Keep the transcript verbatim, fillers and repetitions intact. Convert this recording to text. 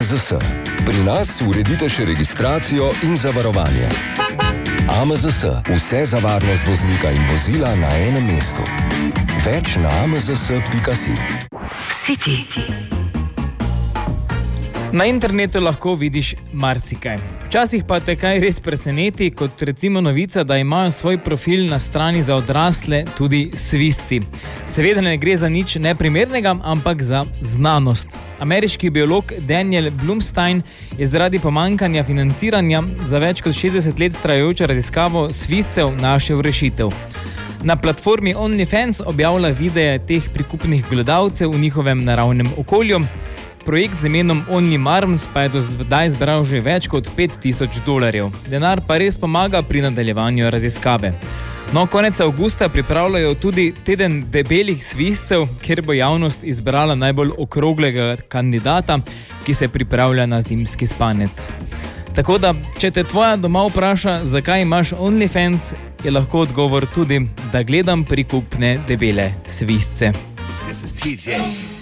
Z S. Pri nas uredite še registracijo in zavarovanje. A M Z S. Vse za varnost voznika in vozila na enem mestu. Več na a m z s pika si. City. Na internetu lahko vidiš marsikaj. Včasih pa te kaj res preseneti, kot recimo novica, da imajo svoj profil na strani za odrasle tudi svizci. Seveda ne gre za nič neprimernega, ampak za znanost. Ameriški biolog Daniel Blumstein je zaradi pomanjkanja financiranja za več kot šestdeset let trajajočo raziskavo svizcev našel rešitev. Na platformi OnlyFans objavlja videe teh prikupnih gledalcev v njihovem naravnem okolju. Projekt z imenom OnlyMarms pa je do zdaj zbral že več kot pet tisoč dolarjev. Denar pa res pomaga pri nadaljevanju raziskave. No, konec avgusta pripravljajo tudi teden debelih svizcev, kjer bo javnost izbrala najbolj okroglega kandidata, ki se pripravlja na zimski spanec. Tako da, če te tvoja doma vpraša, zakaj imaš OnlyFans, je lahko odgovor tudi, da gledam prikupne debele svizce. This is T J.